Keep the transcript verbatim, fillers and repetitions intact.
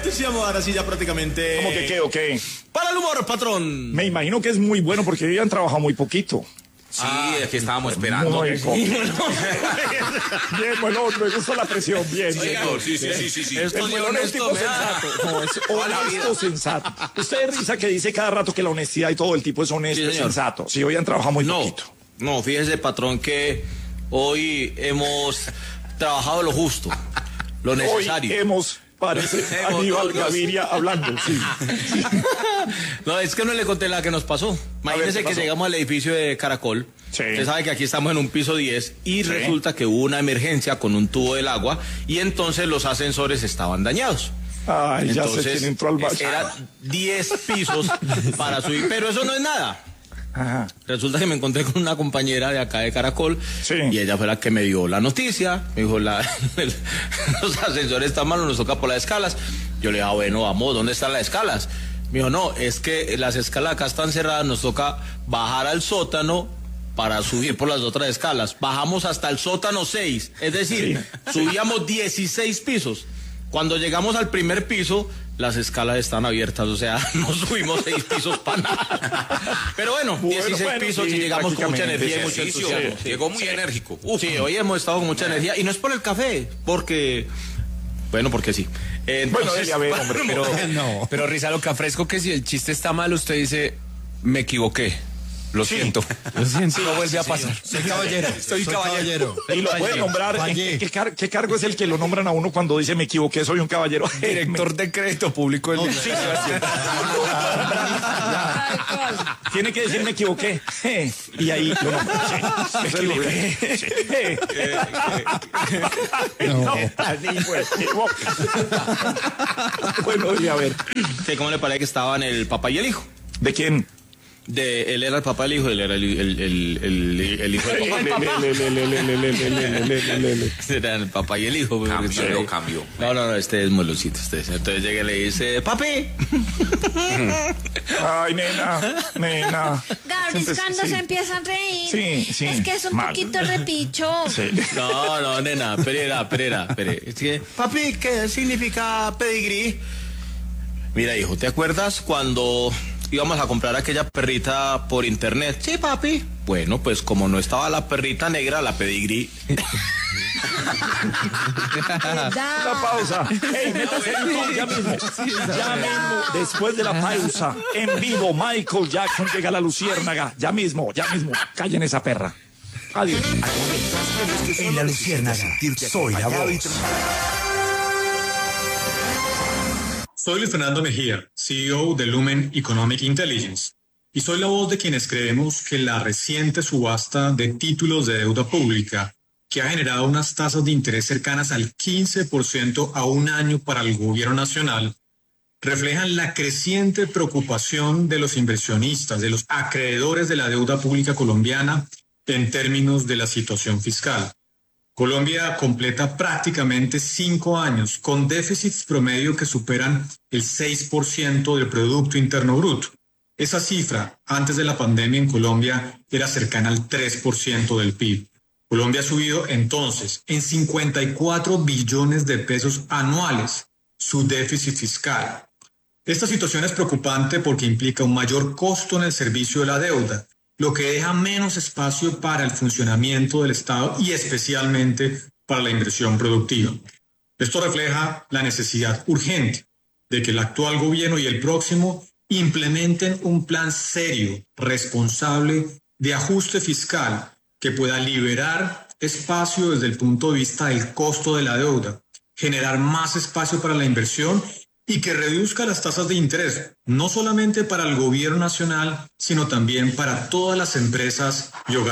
noticiamos ahora sí ya prácticamente. ¿Cómo que qué o qué? Para el humor, patrón. Me imagino que es muy bueno porque hoy han trabajado muy poquito. Sí, aquí estábamos esperando. Muy poco. Bien, bueno, me gusta la presión, bien. Sí, bien. señor, sí, sí, sí, sí, sí. El melón es tipo sensato. No, es honesto, sensato. Usted risa que dice cada rato que la honestidad y todo el tipo es honesto Sí, y señor. sensato. Sí, hoy han trabajado muy No, poquito. no, fíjese, patrón, que hoy hemos trabajado lo justo, lo necesario. Hoy hemos, parece, Hemos Aníbal todos. Gaviria hablando, sí. No, es que no le conté la que nos pasó. Imagínese ¿qué que pasó? llegamos al edificio de Caracol. Sí. Usted sabe que aquí estamos en un piso diez y Sí. resulta que hubo una emergencia con un tubo del agua y entonces los ascensores estaban dañados. Ay, ya sé Entonces, quién entró al baño. eran diez pisos para subir, pero eso no es nada. Ajá. Resulta que me encontré con una compañera de acá de Caracol Sí. y ella fue la que me dio la noticia. Me dijo, la, el- los ascensores están malos, nos toca por las escalas. Yo le dije, ah, bueno, vamos, ¿dónde están las escalas? Me dijo, no, es que las escalas acá están cerradas, nos toca bajar al sótano para subir por las otras escalas. Bajamos hasta el sótano seis, es decir, subíamos dieciséis pisos. Cuando llegamos al primer piso, las escalas están abiertas, o sea, no subimos seis pisos para nada. Pero bueno, Bueno, dieciséis bueno, pisos sí, y llegamos con mucha prácticamente, energía y mucho Ejercicio, entusiasmo. Sí. llegó muy enérgico. Uf. Sí, hoy hemos estado con mucha energía y no es por el café, porque... Bueno, porque sí. Bueno, Entonces, dele a ver, hombre, pero... No. Pero Risa, lo que afresco que si el chiste está mal, usted dice, me equivoqué. Lo siento. Lo siento. No vuelve a pasar. Soy caballero. Soy caballero. Y lo puede nombrar, ¿en Fallé. ¿qué, car- qué cargo es el que lo nombran a uno cuando dice me equivoqué, soy un caballero? Director de crédito público del Sí, Tiene que decir me equivoqué. Y ahí lo nombran. Sí, me equivoqué. Sí. No, ni pues, equivoca. Bueno, y a ver. sí, ¿cómo le parece que estaban el papá y el hijo? ¿De quién? De, él era el papá y el hijo, él era el, el, el, el, el hijo del papá. Era el papá y el hijo. pero Cambió, este- lo cambió. No, no, no, este es molosito. Este es. Entonces llega y le dice, papi. Ay, nena, nena. Gabris, Siempre- cuando sí. se empiezan a reír. Sí, sí. Es que es un Mal. poquito repicho. Sí. No, no, nena, espera, espera, espera. Es que, papi, ¿qué significa pedigrí? Mira, hijo, ¿te acuerdas cuando íbamos a comprar aquella perrita por internet? Sí, papi. Bueno, pues como no estaba la perrita negra, la pedigrí. Una pausa. Ey, métase en vivo ya mismo. Ya mismo, después de la pausa, en vivo, Michael Jackson llega a la luciérnaga. Ya mismo, ya mismo. Callen esa perra. Adiós. En la Luciérnaga, soy la voz. Soy Luis Fernando Mejía, C E O de Lumen Economic Intelligence, y soy la voz de quienes creemos que la reciente subasta de títulos de deuda pública, que ha generado unas tasas de interés cercanas al quince por ciento a un año para el gobierno nacional, reflejan la creciente preocupación de los inversionistas, de los acreedores de la deuda pública colombiana en términos de la situación fiscal. Colombia completa prácticamente cinco años con déficits promedio que superan el seis por ciento del Producto Interno Bruto. Esa cifra, antes de la pandemia en Colombia, era cercana al tres por ciento del P I B. Colombia ha subido entonces en cincuenta y cuatro billones de pesos anuales su déficit fiscal. Esta situación es preocupante porque implica un mayor costo en el servicio de la deuda, lo que deja menos espacio para el funcionamiento del Estado y especialmente para la inversión productiva. Esto refleja la necesidad urgente de que el actual gobierno y el próximo implementen un plan serio, responsable, de ajuste fiscal que pueda liberar espacio desde el punto de vista del costo de la deuda, generar más espacio para la inversión y que reduzca las tasas de interés, no solamente para el gobierno nacional, sino también para todas las empresas y hogares.